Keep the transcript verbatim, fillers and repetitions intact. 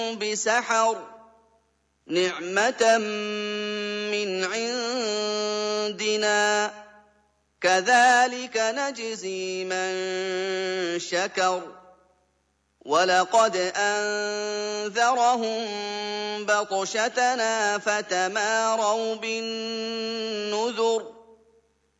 بسحر نعمة من عندنا كذلك نجزي من شكر ولقد أنذرهم بطشتنا فتماروا بالنذر